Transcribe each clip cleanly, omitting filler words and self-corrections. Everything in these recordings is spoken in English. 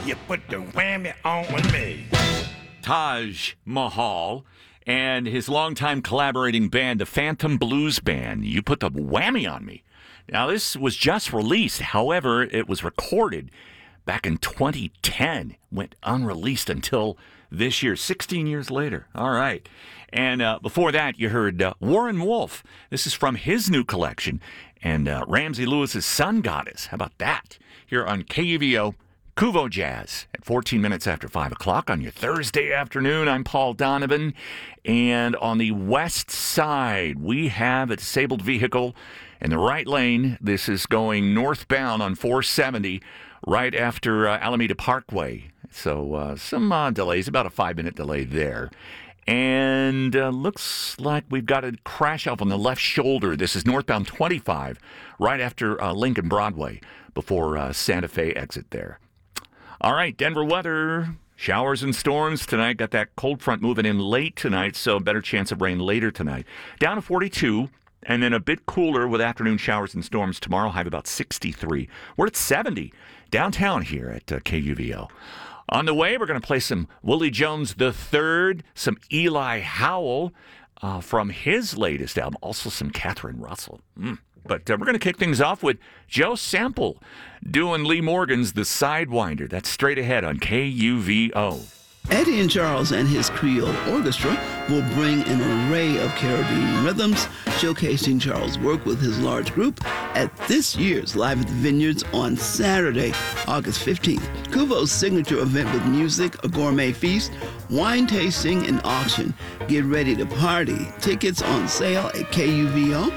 You put the whammy on me. Taj Mahal and his longtime collaborating band, the Phantom Blues Band. You put the whammy on me. Now, this was just released. However, it was recorded back in 2010. Went unreleased until this year, 16 years later. All right. And before that, you heard Warren Wolf. This is from his new collection. And Ramsey Lewis's Sun Goddess. How about that? Here on KUVO, Kuvo Jazz at 14 minutes after 5 o'clock on your Thursday afternoon. I'm Paul Donovan. And on the west side, we have a disabled vehicle in the right lane. This is going northbound on 470 right after Alameda Parkway. So some delays, about a 5-minute delay there. And looks like we've got a crash off on the left shoulder. This is northbound 25 right after Lincoln Broadway before Santa Fe exit there. All right, Denver weather. Showers and storms tonight. Got that cold front moving in late tonight, so a better chance of rain later tonight. Down to 42, and then a bit cooler with afternoon showers and storms tomorrow. High of about 63. We're at 70 downtown here at KUVO. On the way, we're going to play some Willie Jones III, some Eli Howell from his latest album, also some Catherine Russell. But we're going to kick things off with Joe Sample doing Lee Morgan's The Sidewinder. That's straight ahead on KUVO. Eddie and Charles and his Creole Orchestra will bring an array of Caribbean rhythms, showcasing Charles' work with his large group at this year's Live at the Vineyards on Saturday, August 15th. Kuvo's signature event with music, a gourmet feast, wine tasting, and auction. Get ready to party. Tickets on sale at kuvo.org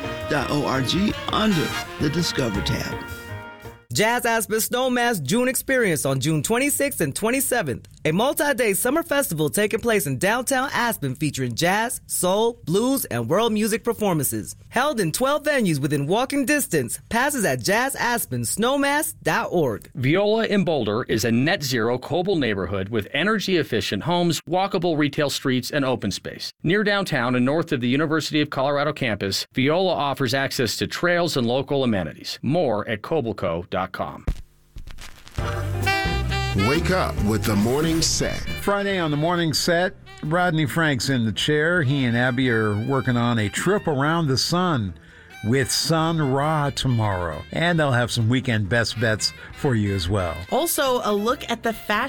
under the Discover tab. Jazz Aspen Snowmass June Experience on June 26th and 27th. A multi-day summer festival taking place in downtown Aspen featuring jazz, soul, blues, and world music performances. Held in 12 venues within walking distance. Passes at jazzaspensnowmass.org. Viola in Boulder is a net zero Coble neighborhood with energy-efficient homes, walkable retail streets, and open space. Near downtown and north of the University of Colorado campus, Viola offers access to trails and local amenities. More at cobleco.com. Wake up with the morning set. Friday on the morning set, Rodney Frank's in the chair. He and Abby are working on a trip around the sun with Sun Ra tomorrow. And they'll have some weekend best bets for you as well. Also, a look at the fashion